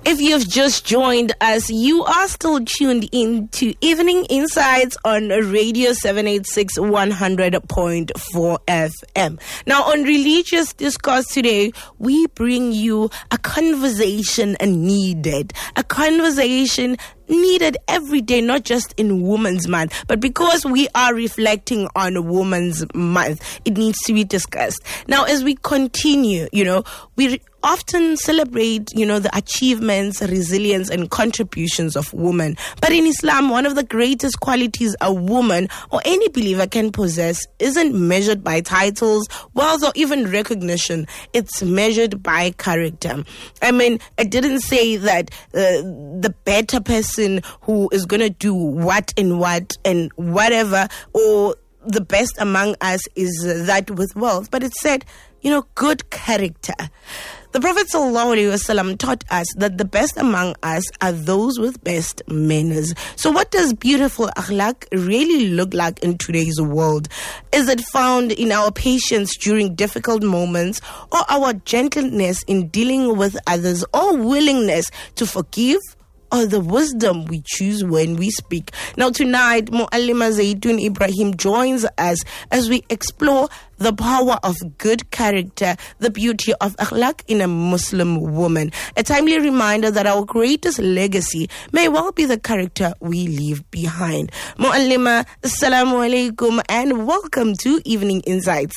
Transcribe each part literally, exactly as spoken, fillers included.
If you've just joined us, you are still tuned in to Evening Insights on Radio seven eighty-six one hundred point four F M. Now, on Religious Discourse today, we bring you a conversation needed, a conversation needed every day, not just in Women's Month, but because we are reflecting on Women's Month, it needs to be discussed. Now, as we continue, you know, we re- often celebrate, you know, the achievements, resilience, and contributions of women. But in Islam, one of the greatest qualities a woman or any believer can possess isn't measured by titles, wealth, or even recognition. It's measured by character. I mean, it didn't say that uh, the better person who is going to do what and what and whatever, or the best among us is that with wealth, but it said, you know, good character. The Prophet ﷺ taught us that the best among us are those with best manners. So what does beautiful akhlaq really look like in today's world? Is it found in our patience during difficult moments, or our gentleness in dealing with others, or willingness to forgive, or the wisdom we choose when we speak? Now tonight, Muallima Zaitun Ibrahim joins us as we explore the power of good character, the beauty of akhlaq in a Muslim woman. A timely reminder that our greatest legacy may well be the character we leave behind. Muallima, assalamu alaikum and welcome to Evening Insights.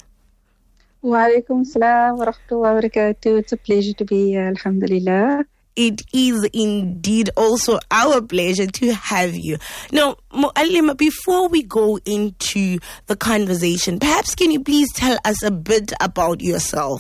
Wa alaikum salam wa rahmatullahi wa barakatuh. It's a pleasure to be here, alhamdulillah. It is indeed also our pleasure to have you. Now, Muallima, before we go into the conversation, perhaps can you please tell us a bit about yourself?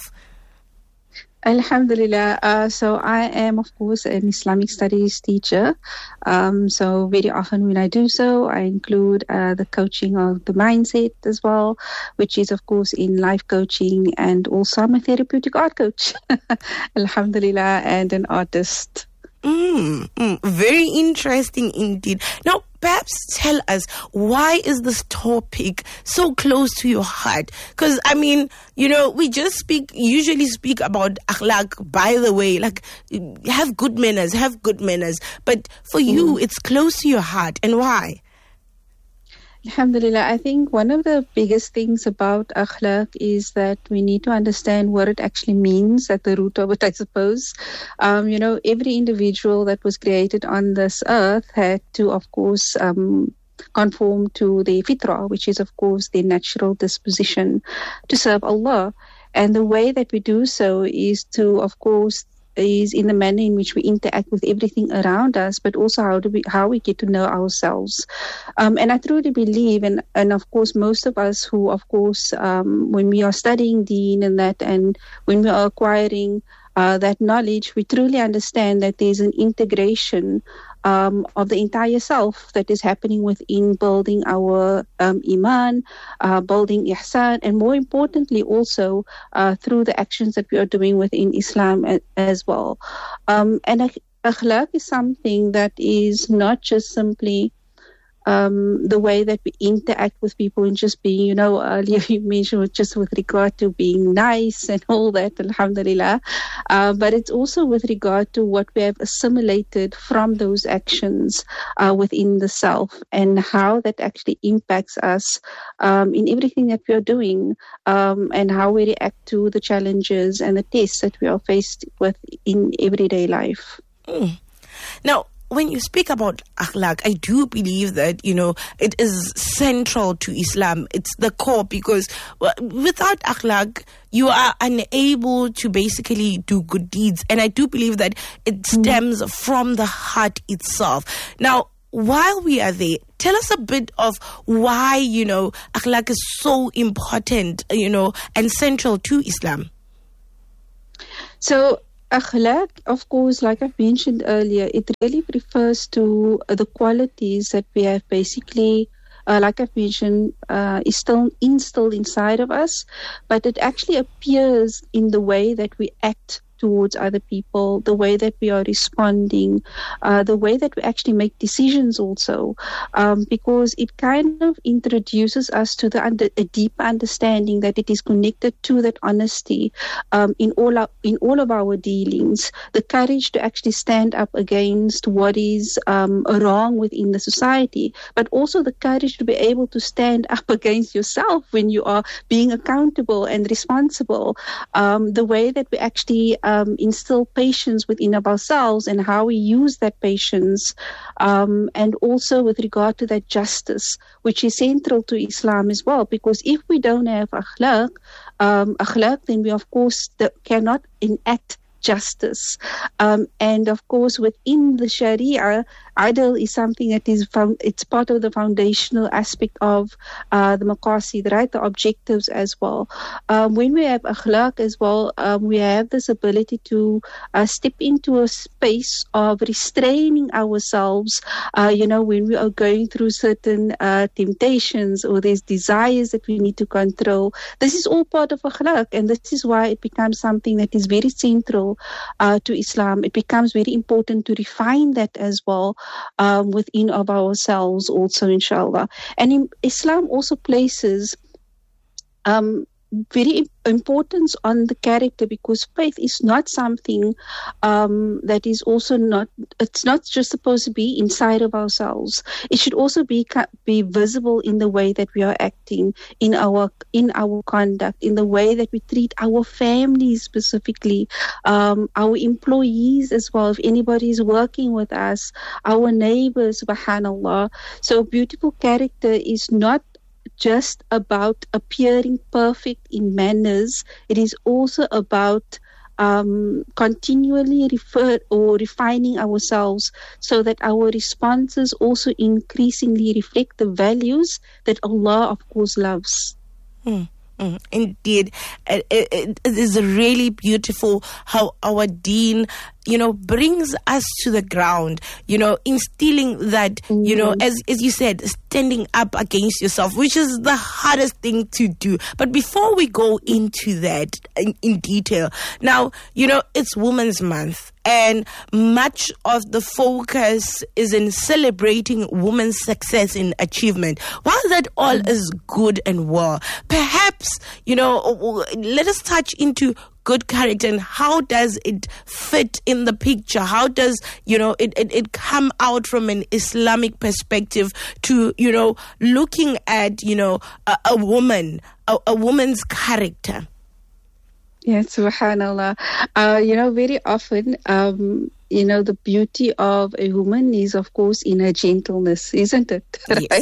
Alhamdulillah. Uh, so I am, of course, an Islamic studies teacher. Um, so very often when I do so, I include uh, the coaching of the mindset as well, which is, of course, in life coaching, and also I'm a therapeutic art coach. Alhamdulillah, and an artist. Mm, mm, very interesting indeed. Now, perhaps tell us, why is this topic so close to your heart? Because, I mean, you know, we just speak, usually speak about akhlaq, by the way, like, have good manners, have good manners. But for mm. you, it's close to your heart. And why? Alhamdulillah, I think one of the biggest things about akhlaq is that we need to understand what it actually means at the root of it, I suppose. Um, you know, every individual that was created on this earth had to, of course, um, conform to the fitrah, which is, of course, their natural disposition to serve Allah. And the way that we do so is to, of course, is in the manner in which we interact with everything around us, but also how do we how we get to know ourselves. Um, and I truly believe, and, and of course, most of us who, of course, um, when we are studying Deen and that, and when we are acquiring uh, that knowledge, we truly understand that there's an integration Um, of the entire self that is happening within building our um, iman, uh, building ihsan, and more importantly also uh, through the actions that we are doing within Islam a, as well. Um, and akhlaq is something that is not just simply Um, the way that we interact with people and just being, you know, earlier you mentioned just with regard to being nice and all that, alhamdulillah. Uh, but it's also with regard to what we have assimilated from those actions uh, within the self, and how that actually impacts us um, in everything that we are doing, um, and how we react to the challenges and the tests that we are faced with in everyday life. Mm. Now, when you speak about akhlaq, I do believe that, you know, it is central to Islam. It's the core, because without akhlaq, you are unable to basically do good deeds. And I do believe that it stems mm. from the heart itself. Now, while we are there, tell us a bit of why, you know, akhlaq is so important, you know, and central to Islam. So, akhlaq, of course, like I've mentioned earlier, it really refers to uh, the qualities that we have basically, uh, like I've mentioned, uh, is still instilled inside of us, but it actually appears in the way that we act towards other people, the way that we are responding, uh, the way that we actually make decisions also, um, because it kind of introduces us to the under, a deeper understanding that it is connected to that honesty um, in all our, in all of our dealings, the courage to actually stand up against what is um, wrong within the society, but also the courage to be able to stand up against yourself when you are being accountable and responsible, um, the way that we actually um, instill patience within of ourselves and how we use that patience, um, and also with regard to that justice, which is central to Islam as well, because if we don't have akhlaq, um, akhlaq, then we of course the, cannot enact justice. Um, and of course, within the Sharia, adl is something that is found, it's part of the foundational aspect of uh, the maqasid, right? The objectives as well. Um, when we have akhlaq as well, um, we have this ability to uh, step into a space of restraining ourselves, uh, you know, when we are going through certain uh, temptations or there's desires that we need to control. This is all part of akhlaq, and this is why it becomes something that is very central Uh, to Islam. It becomes very important to refine that as well um, within of ourselves also, inshallah. And in, Islam also places um, very importance on the character, because faith is not something um, that is also not, it's not just supposed to be inside of ourselves. It should also be be visible in the way that we are acting, in our in our conduct, in the way that we treat our families specifically, um, our employees as well, if anybody is working with us, our neighbors, subhanallah. So beautiful character is not just about appearing perfect in manners. It is also about um, continually refer or refining ourselves so that our responses also increasingly reflect the values that Allah, of course, loves. Mm. Mm, indeed, it, it, it is really beautiful how our deen, you know, brings us to the ground, you know, instilling that, mm-hmm. you know, as as you said, standing up against yourself, which is the hardest thing to do. But before we go into that in, in detail, now, you know, it's Women's Month, and much of the focus is in celebrating women's success and achievement. While that all mm-hmm. is good and well, perhaps, you know, let us touch into good character and how does it fit in the picture? How does, you know, it, it, it come out from an Islamic perspective to, you know, looking at, you know, a, a woman, a, a woman's character? Yes, subhanallah. Uh, you know, very often, um, you know, the beauty of a woman is, of course, in her gentleness, isn't it? Yes.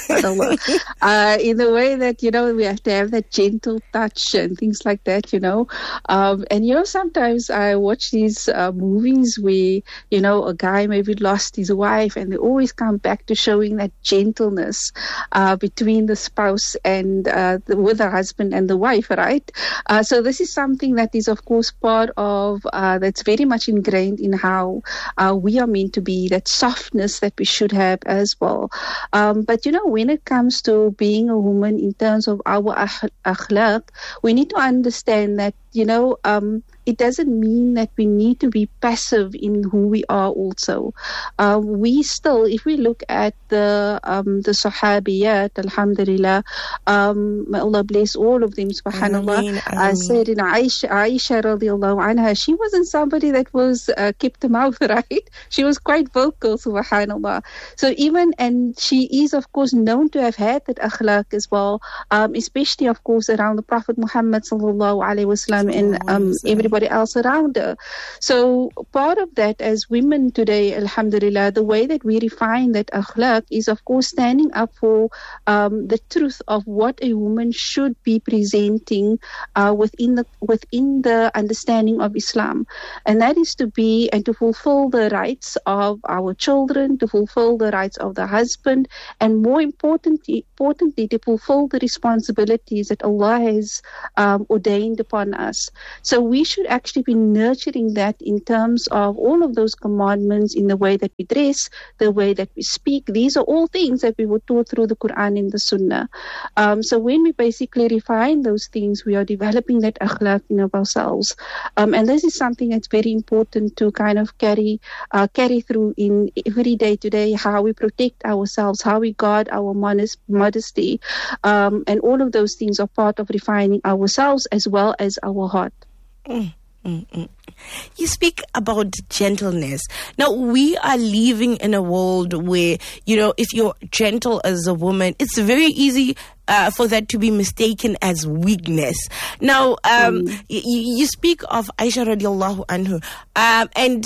uh, in the way that, you know, we have to have that gentle touch and things like that, you know. Um, and, you know, sometimes I watch these uh, movies where, you know, a guy maybe lost his wife and they always come back to showing that gentleness uh, between the spouse and uh, the, with the husband and the wife, right? Uh, so this is something that is, of course, part of, uh, that's very much ingrained in how How uh, we are meant to be, that softness that we should have as well. Um, but, you know, when it comes to being a woman in terms of our akhlaq, we need to understand that, you know, um, it doesn't mean that we need to be passive in who we are also. Uh, we still, if we look at the um, the Sahabiyat, alhamdulillah, um, may Allah bless all of them, subhanallah. Ameen, uh, ameen. Sayyidina Aisha, Aisha radiallahu anha, she wasn't somebody that was uh, kept to mouth, right? She was quite vocal, subhanallah. So even, and she is, of course, known to have had that akhlaq as well, um, especially, of course, around the Prophet Muhammad sallallahu alaihi wasallam and um, everybody else around her. So part of that as women today, alhamdulillah, the way that we refine that akhlaq is, of course, standing up for um, the truth of what a woman should be presenting uh, within the within the understanding of Islam, and that is to be and to fulfill the rights of our children, to fulfill the rights of the husband, and more importantly, importantly to fulfill the responsibilities that Allah has um, ordained upon us. So we should should actually be nurturing that in terms of all of those commandments, in the way that we dress, the way that we speak. These are all things that we were taught through the Quran and the Sunnah. Um, so when we basically refine those things, we are developing that akhlaq in of ourselves. Um, and this is something that's very important to kind of carry uh, carry through in every day to day, how we protect ourselves, how we guard our modest, modesty. Um, and all of those things are part of refining ourselves as well as our heart. Mm, mm, mm. You speak about gentleness. Now, we are living in a world where, you know, if you're gentle as a woman, it's very easy uh, for that to be mistaken as weakness. Now, um, mm. y- you speak of Aisha radiallahu anhu, um, and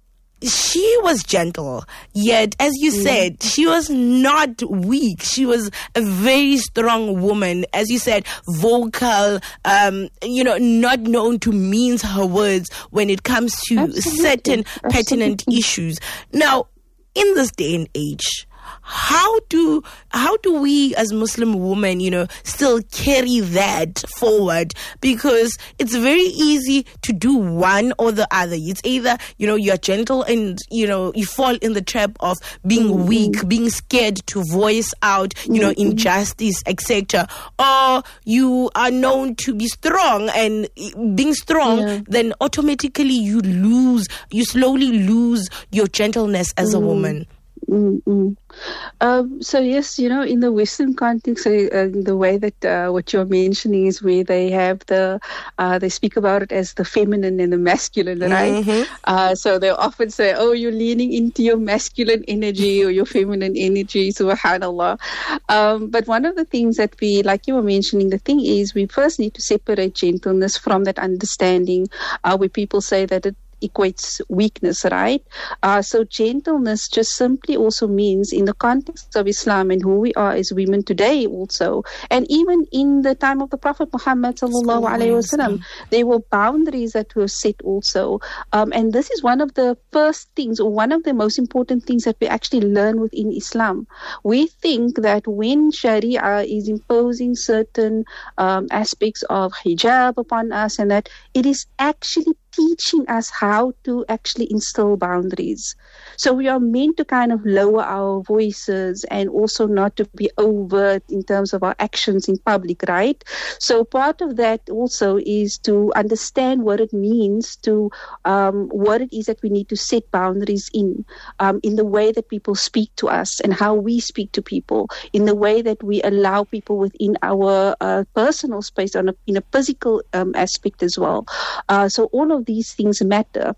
she was gentle, yet, as you mm. said, she was not weak. She was a very strong woman, as you said, vocal, um, you know, not known to mince her words when it comes to Absolutely. certain pertinent Absolutely. issues. Now, in this day and age, How do how do we as Muslim women, you know, still carry that forward? Because it's very easy to do one or the other. It's either, you know, you're gentle and, you know, you fall in the trap of being mm-hmm. weak, being scared to voice out, you know, mm-hmm. injustice, et cetera. Or you are known to be strong, and being strong, yeah. then automatically you lose, you slowly lose your gentleness as mm-hmm. a woman. Mm-hmm. Um, so yes, you know, in the Western context, uh, the way that uh, what you're mentioning is where they have the, uh, they speak about it as the feminine and the masculine, right? Mm-hmm. Uh, so they often say, oh, you're leaning into your masculine energy or your feminine energy, subhanAllah. Um, but one of the things that we, like you were mentioning, the thing is we first need to separate gentleness from that understanding uh, where people say that it equates weakness, right? Uh, so gentleness just simply also means, in the context of Islam and who we are as women today also, and even in the time of the Prophet Muhammad sallallahu alaihi wasallam, there were boundaries that were set also. Um, and this is one of the first things, or one of the most important things that we actually learn within Islam. We think that when Sharia is imposing certain um, aspects of hijab upon us, and that it is actually teaching us how to actually instill boundaries. So we are meant to kind of lower our voices and also not to be overt in terms of our actions in public, right? So part of that also is to understand what it means to, um, what it is that we need to set boundaries in, um, in the way that people speak to us and how we speak to people, in the way that we allow people within our uh, personal space on a, in a physical um, aspect as well. Uh, so all of these things matter.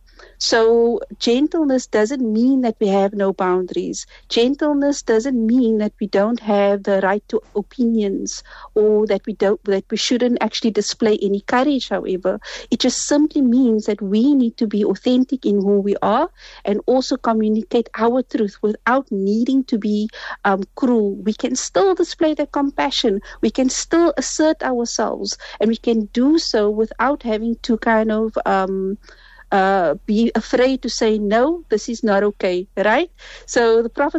So gentleness doesn't mean that we have no boundaries. Gentleness doesn't mean that we don't have the right to opinions, or that we don't, that we shouldn't actually display any courage. However, it just simply means that we need to be authentic in who we are and also communicate our truth without needing to be um, cruel. We can still display that compassion. We can still assert ourselves, and we can do so without having to kind of um, Uh, be afraid to say, no, this is not okay, right? So the Prophet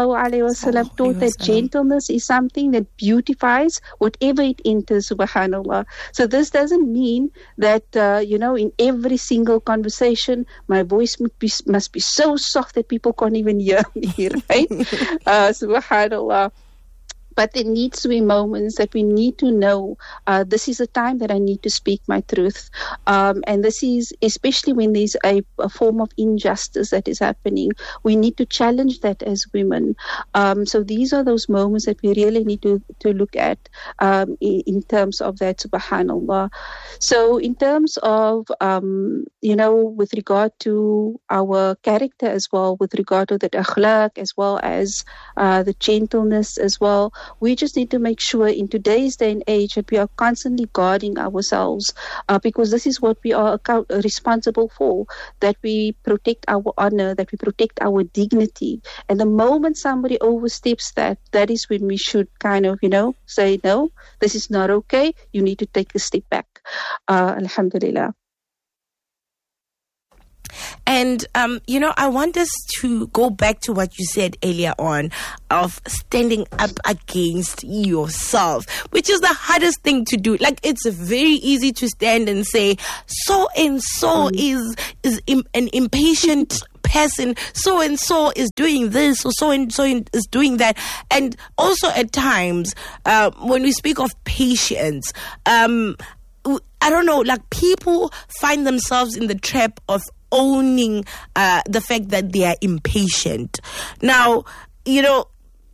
ﷺ taught that gentleness is something that beautifies whatever it enters, subhanAllah. So this doesn't mean that, uh, you know, in every single conversation, my voice must be, must be so soft that people can't even hear me, right? uh, subhanAllah. But there needs to be moments that we need to know, uh, this is a time that I need to speak my truth. Um, and this is, especially when there's a, a form of injustice that is happening, we need to challenge that as women. Um, so these are those moments that we really need to, to look at um, in, in terms of that, subhanAllah. So in terms of, um, you know, with regard to our character as well, with regard to that akhlaq as well as uh, the gentleness as well, we just need to make sure in today's day and age that we are constantly guarding ourselves, uh, because this is what we are account- responsible for, that we protect our honor, that we protect our dignity. And the moment somebody oversteps that, that is when we should kind of, you know, say, no, this is not okay. You need to take a step back. Uh, Alhamdulillah. And, um, you know, I want us to go back to what you said earlier on of standing up against yourself, which is the hardest thing to do. Like, it's very easy to stand and say, so and so is is im- an impatient person, so and so is doing this, or so and so is doing that. And also at times, uh, when we speak of patience, um, I don't know, like people find themselves in the trap of owning uh, the fact that they are impatient. Now, you know,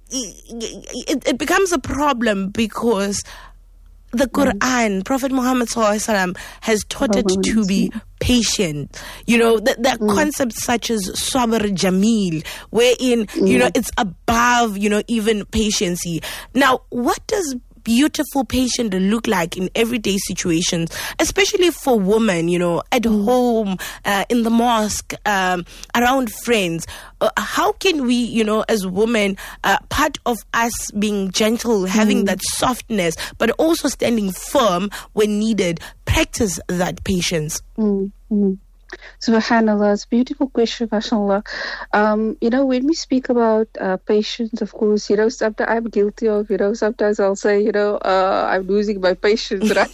it, it becomes a problem because the Quran, Prophet Muhammad Sallallahu Alaihi Wasallam has taught it to be patient. You know, the, the mm. concepts such as sabr jameel, wherein, mm. you know, it's above, you know, even patience. Now, what does beautiful patient look like in everyday situations, especially for women, you know, at mm. home, uh, in the mosque, um, around friends? Uh, how can we, you know, as women, uh, part of us being gentle, having mm. that softness, but also standing firm when needed, practice that patience? Mm. Mm. Subhanallah, it's a beautiful question, mashallah. Um, you know, when we speak about uh, patience, of course, you know, sometimes I'm guilty of, you know, sometimes I'll say, you know, uh, I'm losing my patience, right?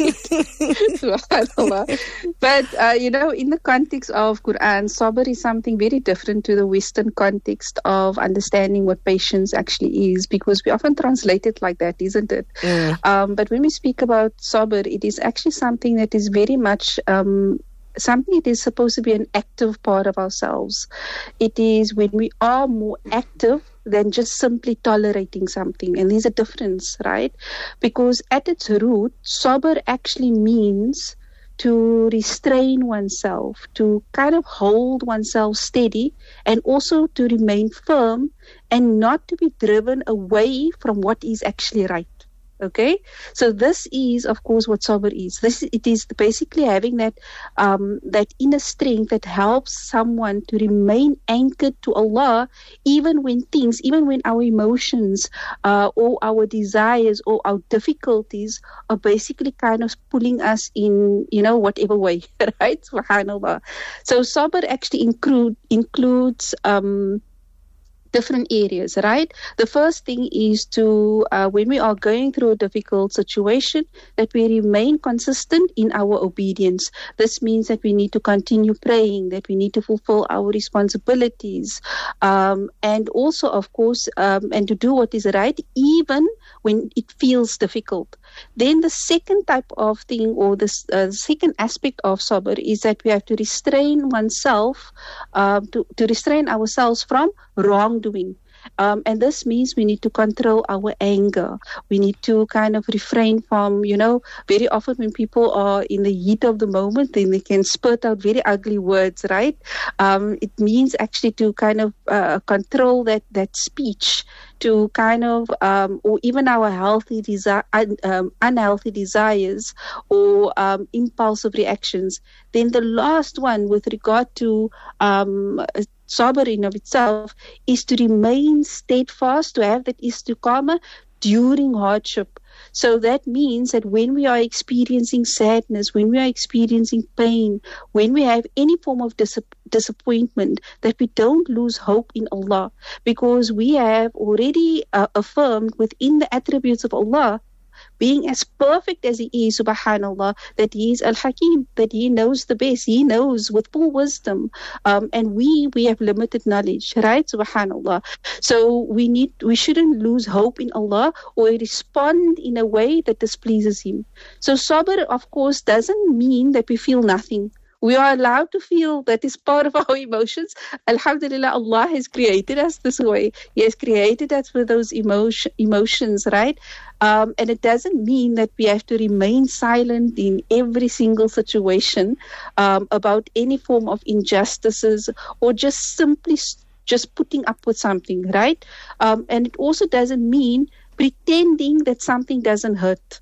Subhanallah. But, uh, you know, in the context of Quran, sabr is something very different to the Western context of understanding what patience actually is, because we often translate it like that, isn't it? Mm. Um, but when we speak about sabr, it is actually something that is very much um, something that is supposed to be an active part of ourselves. It is when we are more active than just simply tolerating something. And there's a difference, right? Because at its root, sabr actually means to restrain oneself, to kind of hold oneself steady, and also to remain firm and not to be driven away from what is actually right. Okay, so this is, of course, what sabr is. This it is basically having that um, that inner strength that helps someone to remain anchored to Allah, even when things, even when our emotions uh, or our desires or our difficulties are basically kind of pulling us in, you know, whatever way, right? Subhanallah. So sabr actually include includes. Um, different areas, right? The first thing is to, uh, when we are going through a difficult situation, that we remain consistent in our obedience. This means that we need to continue praying, that we need to fulfill our responsibilities, um, and also, of course, um, and to do what is right, even when it feels difficult. Then the second type of thing, or the uh, second aspect of sabr, is that we have to restrain oneself, uh, to, to restrain ourselves from wrongdoing. Um, and this means we need to control our anger. We need to kind of refrain from, you know, very often when people are in the heat of the moment, then they can spurt out very ugly words, right? Um, it means actually to kind of uh, control that, that speech, to kind of, um, or even our healthy desi- un- um, unhealthy desires or um, impulsive reactions. Then the last one with regard to um, sabr in of itself is to remain steadfast, to have that istiqamah during hardship. So that means that when we are experiencing sadness, when we are experiencing pain, when we have any form of dis- disappointment, that we don't lose hope in Allah, because we have already uh, affirmed within the attributes of Allah, being as perfect as He is, subhanallah, that He is Al-Hakim, that He knows the best, He knows with full wisdom, um, and we we have limited knowledge, right? Subhanallah. So we need we shouldn't lose hope in Allah or respond in a way that displeases Him. So sabr, of course, doesn't mean that we feel nothing. We are allowed to feel, that is part of our emotions. Alhamdulillah, Allah has created us this way. He has created us with those emotion, emotions, right? Um, and it doesn't mean that we have to remain silent in every single situation um, about any form of injustices, or just simply just putting up with something, right? Um, and it also doesn't mean pretending that something doesn't hurt.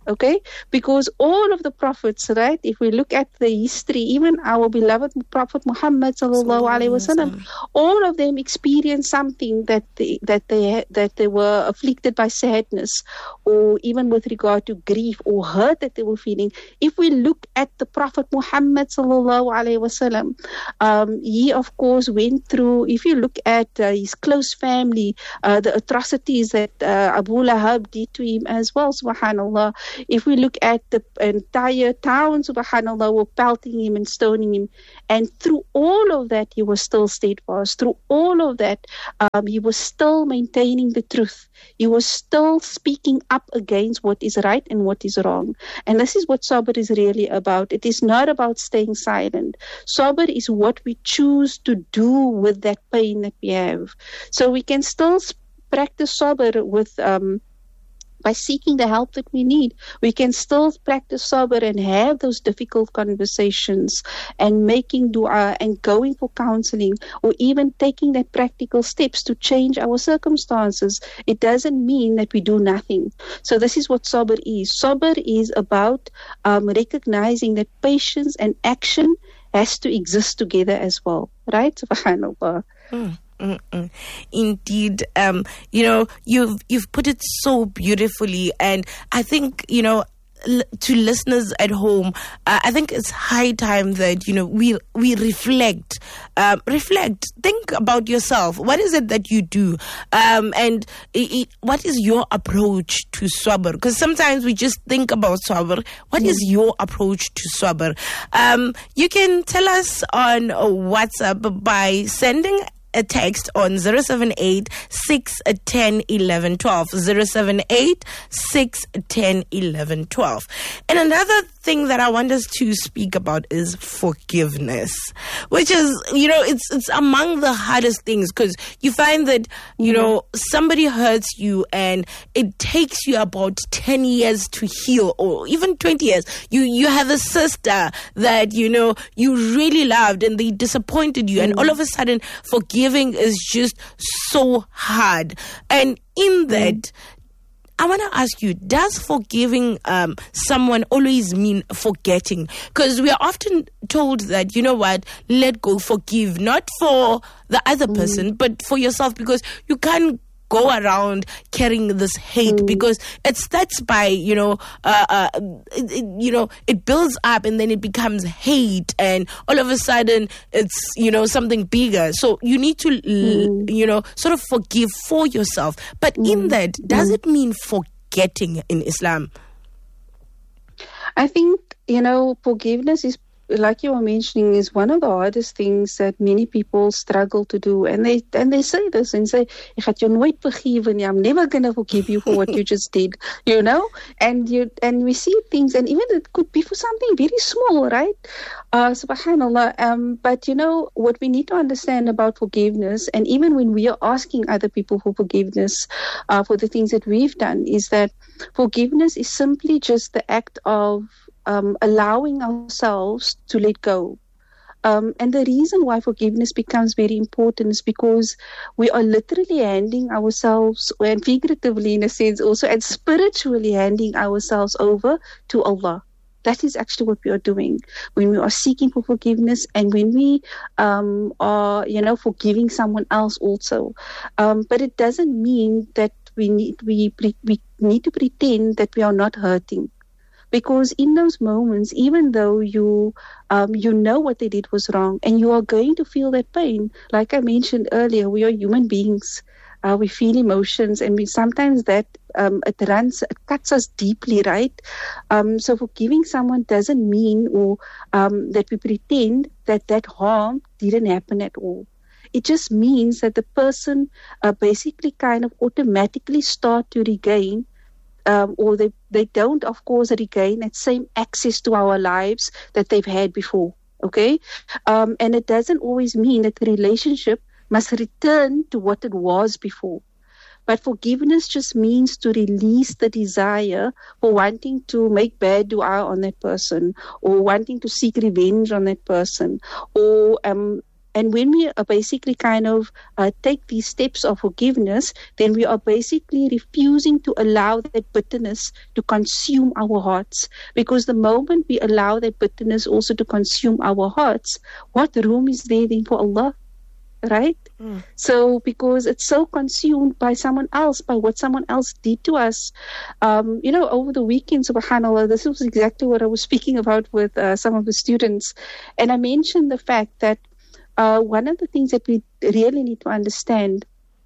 Okay, because all of the prophets, right? If we look at the history, even our beloved Prophet Muhammad sallallahu alaihi wasallam, all of them experienced something that they, that they that they were afflicted by sadness, or even with regard to grief or hurt that they were feeling. If we look at the Prophet Muhammad sallallahu alaihi wasallam, um, he of course went through. If you look at uh, his close family, uh, the atrocities that uh, Abu Lahab did to him as well, subhanallah. If we look at the entire town, subhanallah, were pelting him and stoning him. And through all of that, he was still steadfast. Through all of that, um, he was still maintaining the truth. He was still speaking up against what is right and what is wrong. And this is what sabr is really about. It is not about staying silent. Sabr is what we choose to do with that pain that we have. So we can still practice sabr with... Um, by seeking the help that we need. We can still practice sabr and have those difficult conversations and making dua and going for counseling, or even taking that practical steps to change our circumstances. It doesn't mean that we do nothing. So this is what sabr is. Sabr is about um, recognizing that patience and action has to exist together as well. Right? Subhanallah. Mm. Mm-mm. Indeed, um, you know, you've you've put it so beautifully, and I think, you know, l- to listeners at home, uh, I think it's high time that, you know, we we reflect, um, reflect, think about yourself. What is it that you do, um, and I- I- what is your approach to sabr? Because sometimes we just think about sabr. What mm. is your approach to sabr? Um, you can tell us on WhatsApp by sending a text on zero seven eight, six one zero, one one one two, zero seven eight, six one zero, one one one two. And another thing that I want us to speak about is forgiveness, which is, you know, it's it's among the hardest things, because you find that, you know, somebody hurts you and it takes you about ten years to heal, or even twenty years. You you have a sister that, you know, you really loved and they disappointed you, and all of a sudden forgiveness Giving is just so hard. And in that, mm. I want to ask you, does forgiving um, someone always mean forgetting? Because we are often told that, you know what, let go, forgive, not for the other mm. person, but for yourself, because you can't go around carrying this hate, mm. because it starts by, you know, uh, uh, it, it, you know, it builds up and then it becomes hate, and all of a sudden it's, you know, something bigger. So you need to, mm. you know, sort of forgive for yourself. But mm. in that, does mm. it mean forgetting in Islam? I think, you know, forgiveness is, like you were mentioning, is one of the hardest things that many people struggle to do. And they and they say this and say, "I gaan jou nooit vergewe nie. I'm never going to forgive you for what you just did." You know? And you and we see things, and even it could be for something very small, right? Uh, subhanallah. Um, but you know, what we need to understand about forgiveness, and even when we are asking other people for forgiveness uh, for the things that we've done, is that forgiveness is simply just the act of Um, allowing ourselves to let go. Um, and the reason why forgiveness becomes very important is because we are literally handing ourselves, and figuratively in a sense also, and spiritually handing ourselves over to Allah. That is actually what we are doing when we are seeking for forgiveness, and when we um, are, you know, forgiving someone else also. Um, but it doesn't mean that we need we we need to pretend that we are not hurting. Because in those moments, even though you um, you know what they did was wrong, and you are going to feel that pain, like I mentioned earlier, we are human beings. Uh, we feel emotions, and we sometimes that um, it runs, it cuts us deeply, right? Um, so forgiving someone doesn't mean or um, that we pretend that that harm didn't happen at all. It just means that the person uh, basically kind of automatically start to regain Um, or they, they don't, of course, regain that same access to our lives that they've had before, okay? Um, and it doesn't always mean that the relationship must return to what it was before. But forgiveness just means to release the desire for wanting to make bad dua on that person, or wanting to seek revenge on that person, or um, And when we are basically kind of uh, take these steps of forgiveness, then we are basically refusing to allow that bitterness to consume our hearts. Because the moment we allow that bitterness also to consume our hearts, what room is there then for Allah? Right? Mm. So because it's so consumed by someone else, by what someone else did to us. Um, you know, over the weekend, subhanAllah, this was exactly what I was speaking about with uh, some of the students. And I mentioned the fact that uh, one of the things that we really need to understand,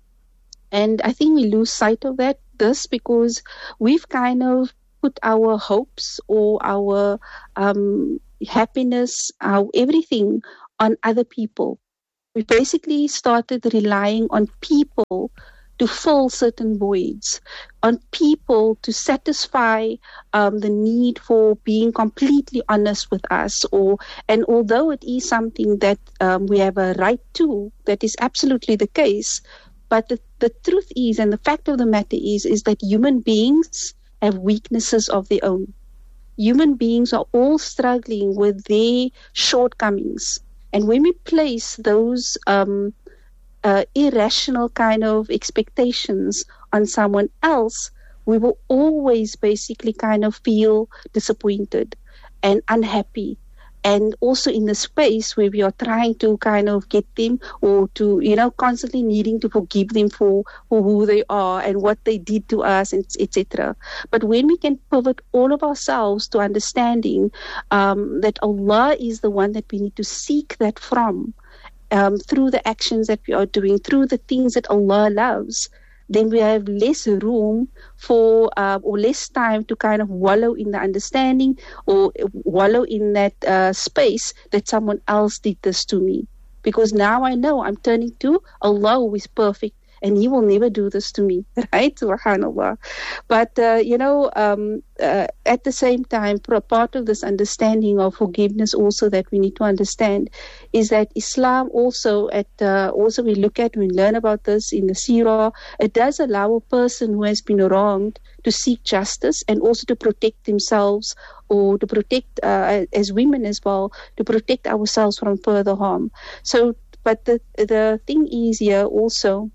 and I think we lose sight of that, this because we've kind of put our hopes or our um, happiness, our everything on other people. We basically started relying on people to fill certain voids, on people to satisfy um, the need for being completely honest with us. Or and although it is something that um, we have a right to, that is absolutely the case. But the, the truth is, and the fact of the matter is, is that human beings have weaknesses of their own. Human beings are all struggling with their shortcomings. And when we place those um, uh, irrational kind of expectations on someone else, we will always basically kind of feel disappointed and unhappy. And also in the space where we are trying to kind of get them or to, you know, constantly needing to forgive them for, for who they are and what they did to us, et cetera. But when we can pivot all of ourselves to understanding um, that Allah is the one that we need to seek that from, um, through the actions that we are doing, through the things that Allah loves, then we have less room for uh, or less time to kind of wallow in the understanding or wallow in that uh, space that someone else did this to me. Because now I know I'm turning to Allah who is perfect and He will never do this to me, right? Subhanallah. But, uh, you know, um, uh, at the same time, part of this understanding of forgiveness also that we need to understand is that Islam also, at uh, also we look at, we learn about this in the Seerah, it does allow a person who has been wronged to seek justice and also to protect themselves or to protect, uh, as women as well, to protect ourselves from further harm. So, but the the thing is here also,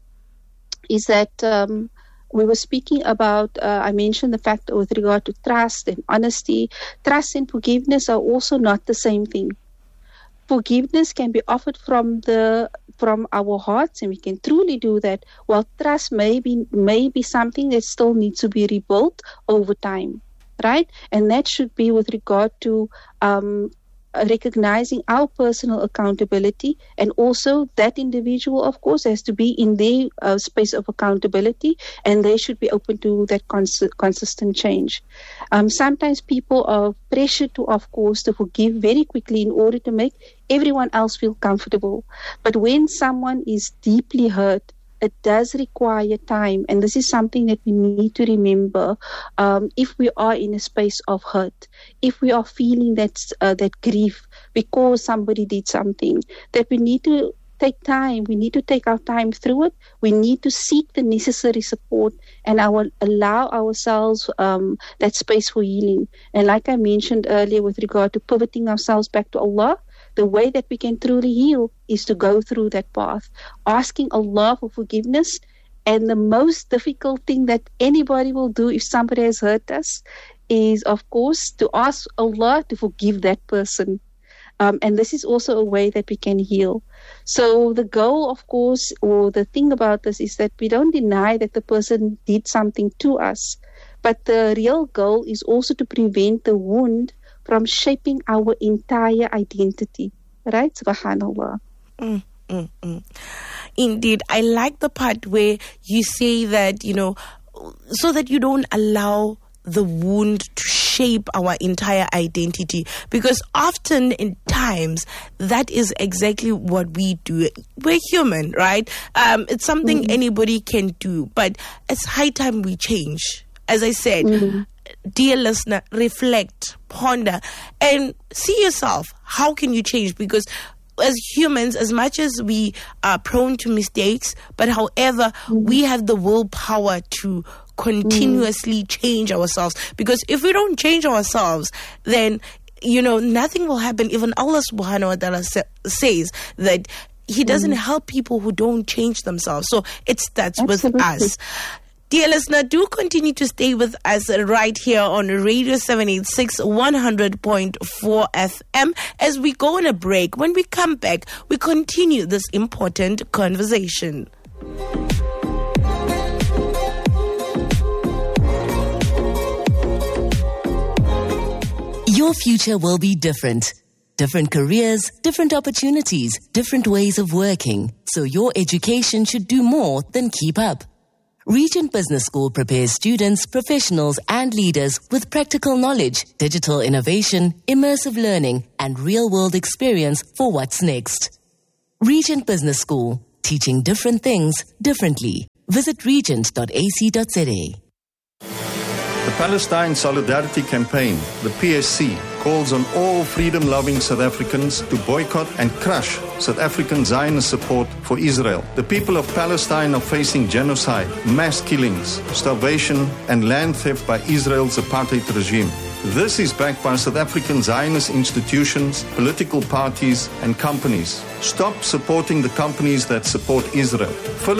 is that um, we were speaking about, uh, I mentioned the fact with regard to trust and honesty. Trust and forgiveness are also not the same thing. Forgiveness can be offered from the from our hearts, and we can truly do that, while trust may be, may be something that still needs to be rebuilt over time, right? And that should be with regard to um, recognizing our personal accountability, and also that individual, of course, has to be in their uh, space of accountability, and they should be open to that cons- consistent change. Um, sometimes people are pressured to, of course, to forgive very quickly in order to make everyone else feel comfortable. But when someone is deeply hurt, it does require time, and this is something that we need to remember. Um, if we are in a space of hurt, if we are feeling that uh, that grief because somebody did something, that we need to take time. We need to take our time through it. We need to seek the necessary support and our, allow ourselves um, that space for healing. And like I mentioned earlier, with regard to pivoting ourselves back to Allah, the way that we can truly heal is to go through that path, asking Allah for forgiveness. And the most difficult thing that anybody will do if somebody has hurt us is, of course, to ask Allah to forgive that person. Um, and this is also a way that we can heal. So the goal, of course, or the thing about this is that we don't deny that the person did something to us. But the real goal is also to prevent the wound from shaping our entire identity, right? Subhanallah. Mm, mm, mm. Indeed, I like the part where you say that, you know, so that you don't allow the wound to shape our entire identity, because often in times that is exactly what we do. We're human, right? Um, it's something mm-hmm. anybody can do, but it's high time we change. As I said, mm-hmm. dear listener, reflect, ponder, and see yourself. How can you change? Because as humans, as much as we are prone to mistakes, but however, mm-hmm. we have the willpower to continuously mm-hmm. change ourselves. Because if we don't change ourselves, then, you know, nothing will happen. Even Allah subhanahu wa ta'ala sa- says that he doesn't mm. help people who don't change themselves. So it starts Absolutely. with us. Dear listener, do continue to stay with us right here on Radio seven eighty-six one hundred point four F M as we go on a break. When we come back, we continue this important conversation. Your future will be different. Different careers, different opportunities, different ways of working. So your education should do more than keep up. Regent Business School prepares students, professionals, and leaders with practical knowledge, digital innovation, immersive learning, and real-world experience for what's next. Regent Business School, teaching different things differently. Visit regent dot a c dot z a. The Palestine Solidarity Campaign, the P S C, calls on all freedom-loving South Africans to boycott and crush South African Zionist support for Israel. The people of Palestine are facing genocide, mass killings, starvation, and land theft by Israel's apartheid regime. This is backed by South African Zionist institutions, political parties, and companies. Stop supporting the companies that support Israel.